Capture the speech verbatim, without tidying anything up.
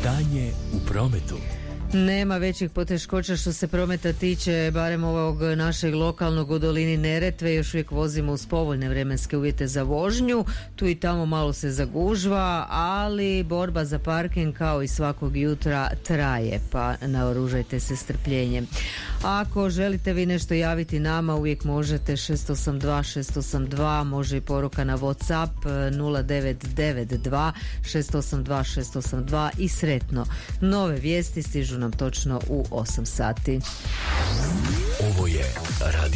Stanje u prometu. Nema većih poteškoća što se prometa tiče, barem ovog našeg lokalnog u dolini Neretve. Još uvijek vozimo uz povoljne vremenske uvjete za vožnju. Tu i tamo malo se zagužva, ali borba za parking kao i svakog jutra traje, pa naoružajte se strpljenjem. Ako želite vi nešto javiti nama, uvijek možete šest osam dva šest osam dva, može i poruka na WhatsApp nula devet devet dva šest osam dva šest osam dva i sretno. Nove vijesti stižu nam točno u osam sati. Ovo je Radio